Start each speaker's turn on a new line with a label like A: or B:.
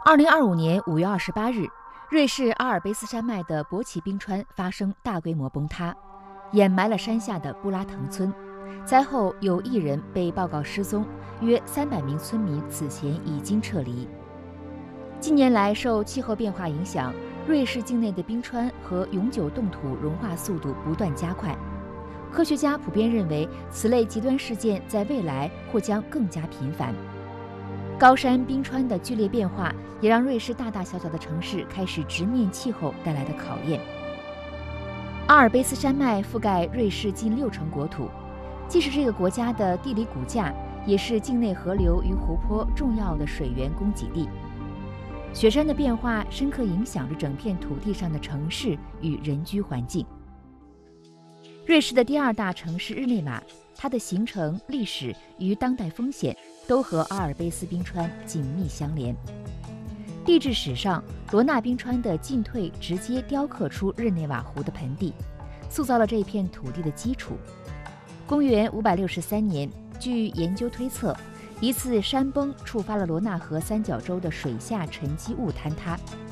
A: 2025年5月28日，瑞士阿尔卑斯山脉的博奇冰川发生大规模崩塌，掩埋了山下的布拉滕村。灾后有1人被报告失踪，约300名村民此前已经撤离。近年来，受气候变化影响，瑞士境内的冰川和永久冻土融化速度不断加快。科学家普遍认为，此类极端事件在未来或将更加频繁。高山冰川的剧烈变化，也让瑞士大大小小的城市开始直面气候带来的考验。阿尔卑斯山脉覆盖瑞士近60%国土，既是这个国家的地理骨架，也是境内河流与湖泊重要的水源供给地。雪山的变化深刻影响着整片土地上的城市与人居环境。瑞士的第2大城市日内瓦，它的形成、历史与当代风险都和阿尔卑斯冰川紧密相连。地质史上，罗纳冰川的进退直接雕刻出日内瓦湖的盆地，塑造了这片土地的基础。公元563年，据研究推测，一次山崩触发了罗纳河三角洲的水下沉积物坍塌，